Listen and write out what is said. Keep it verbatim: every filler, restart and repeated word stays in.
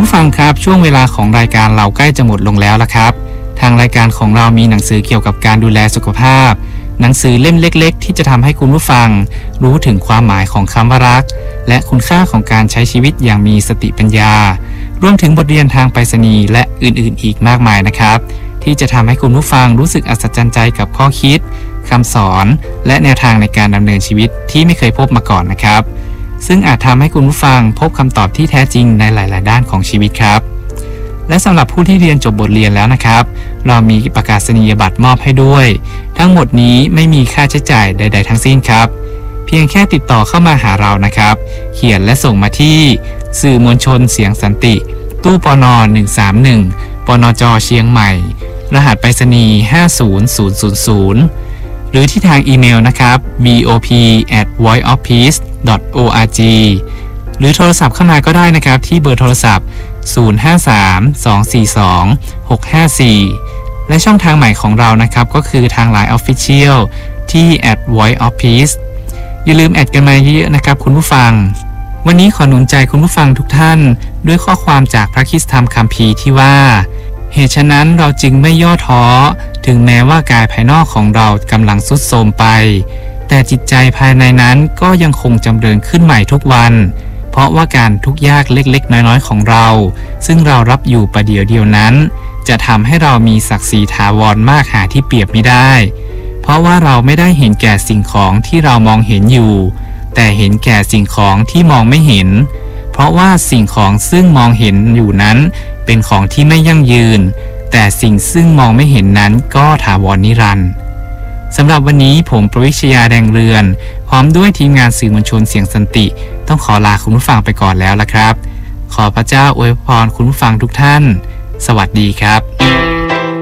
ผู้ฟังครับช่วงเวลาของรายการเราใกล้จะหมดลงแล้วละครับทางรายการของเรามีหนังสือเกี่ยวกับการดูแลสุขภาพหนังสือเล่มเล็กๆที่จะทำให้คุณผู้ฟังรู้ถึงความหมายของคำว่ารักและคุณค่าของการใช้ชีวิตอย่างมีสติปัญญารวมถึงบทเรียนทางไปรษณีย์และอื่นๆอีกมากมายนะครับที่จะทำให้คุณผู้ฟังรู้สึกอัศจรรย์ใจกับข้อคิดคำสอนและแนวทางในการดำเนินชีวิตที่ไม่เคยพบมาก่อนนะครับซึ่งอาจทำให้คุณผู้ฟังพบคำตอบที่แท้จริงในหลายๆด้านของชีวิตครับและสำหรับผู้ที่เรียนจบบทเรียนแล้วนะครับเรามีประกาศนียบัตรมอบให้ด้วยทั้งหมดนี้ไม่มีค่าใช้จ่ายใดๆทั้งสิ้นครับเพียงแค่ติดต่อเข้ามาหาเรานะครับเขียนและส่งมาที่สื่อมวลชนเสียงสันติตู้ปนหนึ่งสามหนึ่งปนจเชียงใหม่รหัสไปรษณีย์ห้าศูนย์ศูนย์ศูนย์ศูนย์หรือที่ทางอีเมลนะครับ บี โอ พี แอท วอยซ์ ออฟ พีซ ดอท โอ อาร์ จี หรือโทรศัพท์เข้ามาก็ได้นะครับที่เบอร์โทรศัพท์ศูนย์ ห้า สาม สอง สี่ สอง หก ห้า สี่และช่องทางใหม่ของเรานะครับก็คือทาง ไลน์ Official ที่ แอท วอยซ์ ออฟ พีซ อย่าลืมแอดกันมาเยอะๆนะครับคุณผู้ฟังวันนี้ขอหนุนใจคุณผู้ฟังทุกท่านด้วยข้อความจากพระคริสตธรรมคัมภีร์ที่ว่าเหตุฉะนั้นเราจึงไม่ย่อท้อถึงแม้ว่ากายภายนอกของเรากำลังทรุดโทรมไปแต่จิตใจภายในนั้นก็ยังคงจำเริญขึ้นใหม่ทุกวันเพราะว่าการทุกข์ยากเล็กๆน้อยๆของเราซึ่งเรารับอยู่ประเดี๋ยวเดียวนั้นจะทำให้เรามีศักดิ์ศรีถาวรมากหาที่เปรียบไม่ได้เพราะว่าเราไม่ได้เห็นแก่สิ่งของที่เรามองเห็นอยู่แต่เห็นแก่สิ่งของที่มองไม่เห็นเพราะว่าสิ่งของซึ่งมองเห็นอยู่นั้นเป็นของที่ไม่ยั่งยืนแต่สิ่งซึ่งมองไม่เห็นนั้นก็ถาวรนิรันดร์สำหรับวันนี้ผมประวิชยาแดงเรือนพร้อมด้วยทีมงานสื่อมวลชนเสียงสันติต้องขอลาคุณผู้ฟังไปก่อนแล้วละครับขอพระเจ้าอวยพรคุณผู้ฟังทุกท่านสวัสดีครับ